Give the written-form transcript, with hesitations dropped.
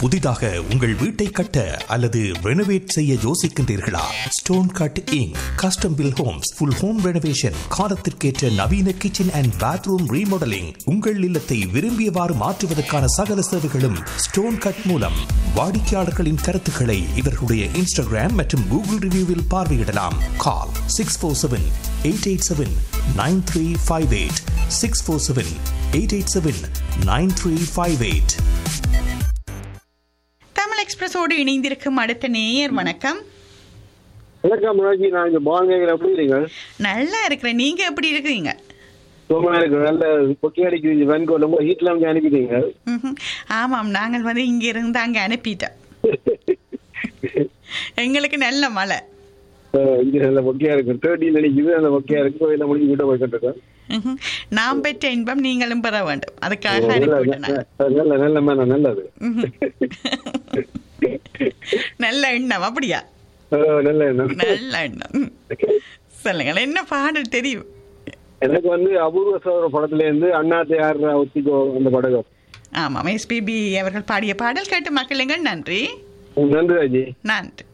புதிதாக உங்கள் வீட்டை கட்ட அல்லது ரெனோவேட் செய்ய யோசிக்கின்றீர்களா? Stone cut ink custom bill Holmes full home renovation, காலத்திற்கேற்ற நவீன கிச்சன் அண்ட் பாத்ரூம் ரீமாடலிங், உங்கள் இல்லத்தை விரும்பியவாறு மாற்றுவதற்கான சகல சேவைகளும் ஸ்டோன் கட் மூலம். வாடிக்கையாளர்களின் கருத்துக்களை இவர்களுடைய இன்ஸ்டாகிராம் மற்றும் கூகுள் ரிவ்யூவில் பார்வையிடலாம். கால் 647-887-9358 647-887-9358. தமிழ் எக்ஸ்பிரஸோடு இணைந்திருக்கும் அடுத்த நேயர் வணக்கம். வணக்கம் ராஜி, நான் இந்த பால் எப்படி இருக்கீங்க? நல்லா இருக்கிறேன், நீங்க எப்படி இருக்கீங்க? ரொம்ப இருக்கு, நல்ல பொக்கி அடிக்கிறீங்க. வென்கோட் ரொம்ப ஹீட்ல அங்கே அனுப்பிட்டீங்க. ஆமாம், நாங்கள் வந்து இங்க இருந்து அங்க அனுப்பிட்டோம். எங்களுக்கு நல்ல மழை இங்க நல்ல பொக்கையா இருக்கு. 30 நினைக்குது, நல்ல பொக்கையா இருக்கு. கோயில முடிஞ்சு வீட்டை போய் கட்டுறேன். நாம் பெற்ற இன்பம் நீங்களும் பெற வேண்டும், அதுக்காக நல்ல நல்ல மேன நல்லது. நல்ல எண்ணம். அப்படியா? நல்ல எண்ணம், நல்ல எண்ணம். சொல்லுங்கள், என்ன பாடல் தெரியும்? எனக்கு வந்து அபூர்வ சோதர படத்துல இருந்து அண்ணாத்தை யார் ஒத்திக்கோ அந்த படகம். ஆமாம், எஸ்பிபி அவர்கள் பாடிய பாடல் கேட்டு மக்களுங்கள். நன்றி. நன்றி ராஜி. நன்றி.